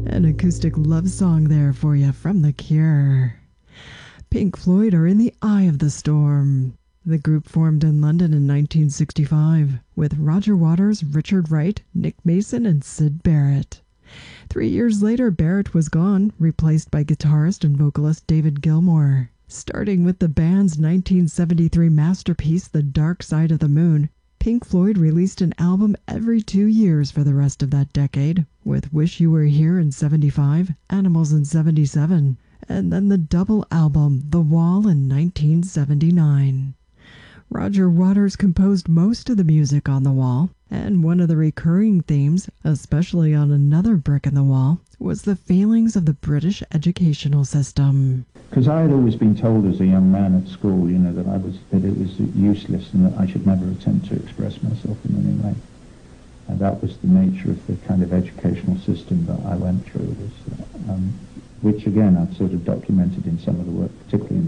An acoustic love song there for you from The Cure. Pink Floyd are in the eye of the storm. The group formed in London in 1965 with Roger Waters, Richard Wright, Nick Mason, and Syd Barrett. 3 years later, Barrett was gone, replaced by guitarist and vocalist David Gilmour. Starting with the band's 1973 masterpiece, The Dark Side of the Moon, Pink Floyd released an album every 2 years for the rest of that decade, with Wish You Were Here in '75, Animals in '77, and then the double album The Wall in 1979. Roger Waters composed most of the music on The Wall, and one of the recurring themes, especially on Another Brick in the Wall, was the failings of the British educational system. Because I had always been told as a young man at school, that it was useless and that I should never attempt to express myself in any way. And that was the nature of the kind of educational system that I went through, which again I've sort of documented in some of the work, particularly in